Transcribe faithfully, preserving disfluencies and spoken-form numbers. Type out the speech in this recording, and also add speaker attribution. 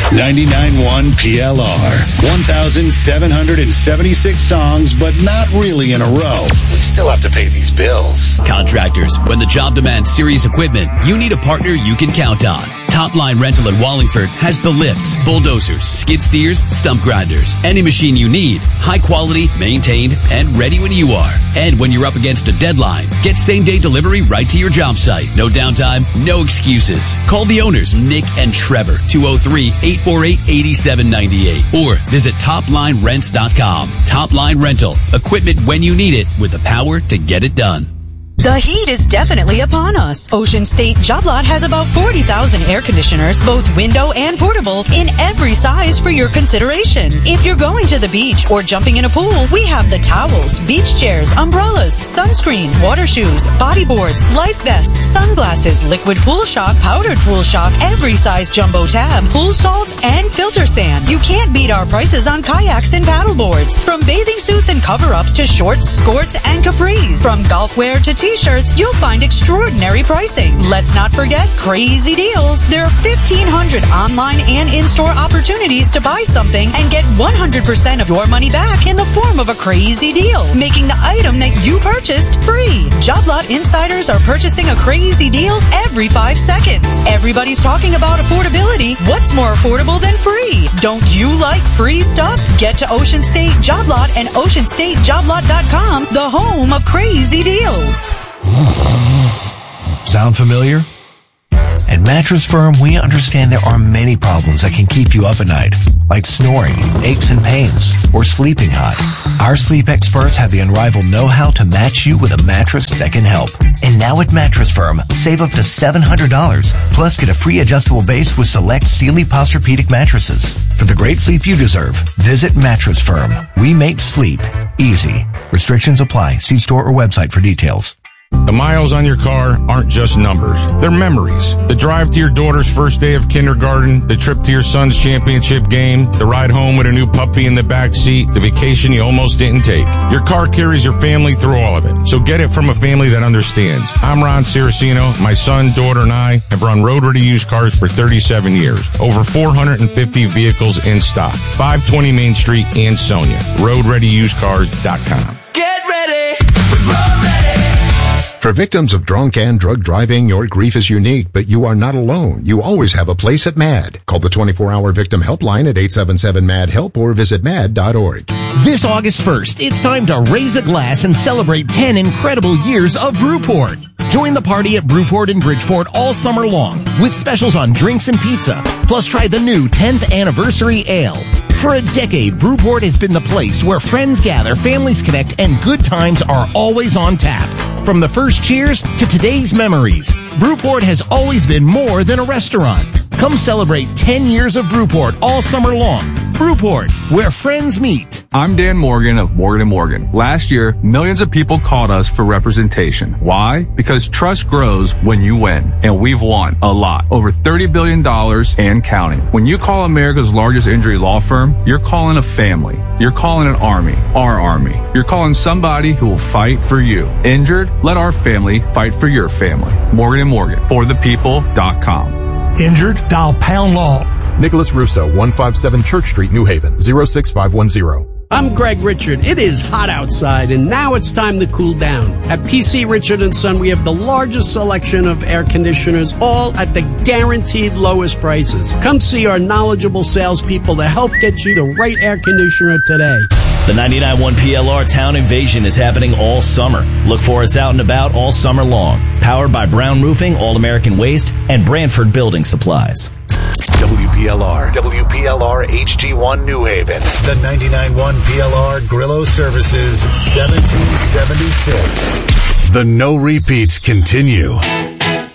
Speaker 1: ninety-nine point one P L R. one thousand seven hundred seventy-six songs, but not really in a row. We still have to pay these bills.
Speaker 2: Contractors, when the job demands serious equipment, you need a partner you can count on. Topline Rental in Wallingford has the lifts, bulldozers, skid steers, stump grinders, any machine you need. High quality, maintained, and ready when you are. And when you're up against a deadline, get same-day delivery right to your job site. No downtime, no excuses. Call the owners, Nick and Trevor, two oh three, eight four eight, eight seven nine eight, or visit top line rents dot com. Topline Rental, equipment when you need it with the power to get it done.
Speaker 3: The heat is definitely upon us. Ocean State Job Lot has about forty thousand air conditioners, both window and portable, in every size for your consideration. If you're going to the beach or jumping in a pool, we have the towels, beach chairs, umbrellas, sunscreen, water shoes, bodyboards, life vests, sunglasses, liquid pool shock, powdered pool shock, every size jumbo tab, pool salts, and filter sand. You can't beat our prices on kayaks and paddleboards. From bathing suits and cover-ups to shorts, skirts, and capris. From golf wear to t T-shirts, you'll find extraordinary pricing. Let's not forget crazy deals. There are fifteen hundred online and in-store opportunities to buy something and get one hundred percent of your money back in the form of a crazy deal, making the item that you purchased free. Job Lot insiders are purchasing a crazy deal every five seconds. Everybody's talking about affordability. What's more affordable than free? Don't you like free stuff? Get to Ocean State Job Lot and ocean state job lot dot com, the home of crazy deals.
Speaker 4: Sound familiar? At Mattress Firm, we understand there are many problems that can keep you up at night, like snoring, aches and pains, or sleeping hot. Our sleep experts have the unrivaled know-how to match you with a mattress that can help. And now at Mattress Firm, save up to seven hundred dollars, plus get a free adjustable base with select Sealy Posturepedic mattresses. For the great sleep you deserve, visit Mattress Firm. We make sleep easy. Restrictions apply. See store or website for details.
Speaker 5: The miles on your car aren't just numbers. They're memories. The drive to your daughter's first day of kindergarten, the trip to your son's championship game, the ride home with a new puppy in the back seat, the vacation you almost didn't take. Your car carries your family through all of it. So get it from a family that understands. I'm Ron Ciracino. My son, daughter, and I have run Road Ready used cars for thirty-seven years. Over four hundred fifty vehicles in stock. five twenty Main Street, Ansonia. road ready used cars dot com.
Speaker 6: Get ready with Road Ready.
Speaker 7: For victims of drunk and drug driving, your grief is unique, but you are not alone. You always have a place at MAD. Call the twenty-four hour victim helpline at eight seven seven M A D HELP or visit mad dot org.
Speaker 8: This August first, it's time to raise a glass and celebrate ten incredible years of Brewport. Join the party at Brewport in Bridgeport all summer long with specials on drinks and pizza. Plus try the new tenth anniversary ale. For a decade, Brewport has been the place where friends gather, families connect, and good times are always on tap. From the first cheers to today's memories, Brewport has always been more than a restaurant. Come celebrate ten years of Brewport all summer long. Brewport, where friends meet.
Speaker 9: I'm Dan Morgan of Morgan and Morgan. Last year, millions of people called us for representation. Why? Because trust grows when you win. And we've won a lot. Over thirty billion dollars and counting. When you call America's largest injury law firm, you're calling a family. You're calling an army. Our army. You're calling somebody who will fight for you. Injured? Let our family fight for your family. Morgan and Morgan. For the people dot com.
Speaker 10: Injured? Dial pound law.
Speaker 11: Nicholas Russo, one fifty-seven Church Street, New Haven, zero six five one zero.
Speaker 12: I'm Greg Richard. It is hot outside, and now it's time to cool down. At P C Richard and Son, we have the largest selection of air conditioners, all at the guaranteed lowest prices. Come see our knowledgeable salespeople to help get you the right air conditioner today.
Speaker 13: The ninety-nine point one P L R Town Invasion is happening all summer. Look for us out and about all summer long. Powered by Brown Roofing, All-American Waste, and Brantford Building Supplies.
Speaker 1: W P L R, W P L R H G one New Haven. The ninety-nine point one P L R Grillo Services seventeen seventy-six. The no repeats continue.